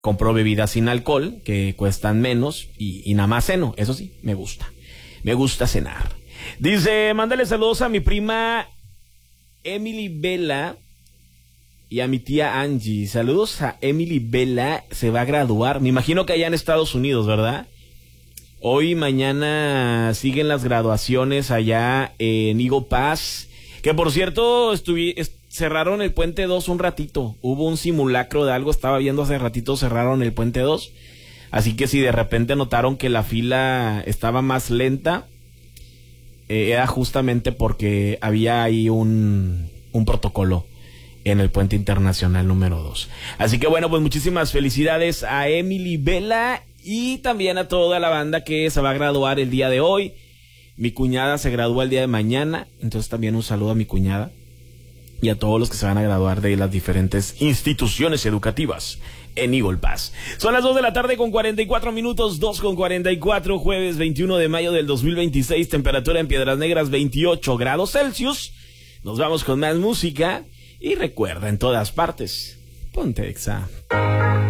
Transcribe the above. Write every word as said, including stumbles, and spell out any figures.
compro bebidas sin alcohol que cuestan menos y, y nada más ceno. Eso sí, me gusta. Me gusta cenar. Dice, mándale saludos a mi prima Emily Vela y a mi tía Angie. Saludos a Emily Vela, se va a graduar. Me imagino que allá en Estados Unidos, ¿verdad? Hoy y mañana siguen las graduaciones allá en Eagle Pass. Que por cierto, estuvi, est- cerraron el Puente dos un ratito. Hubo un simulacro de algo, estaba viendo hace ratito, cerraron el Puente dos. Así que si de repente notaron que la fila estaba más lenta, eh, era justamente porque había ahí un, un protocolo en el Puente Internacional número dos. Así que bueno, pues muchísimas felicidades a Emily Vela y también a toda la banda que se va a graduar el día de hoy. Mi cuñada se gradúa el día de mañana, entonces también un saludo a mi cuñada y a todos los que se van a graduar de las diferentes instituciones educativas en Eagle Pass. Son las dos de la tarde con cuarenta y cuatro minutos, dos con cuarenta y cuatro, jueves veintiuno de mayo del dos mil veintiséis, temperatura en Piedras Negras veintiocho grados Celsius. Nos vamos con más música y recuerda, en todas partes, ponte Exa.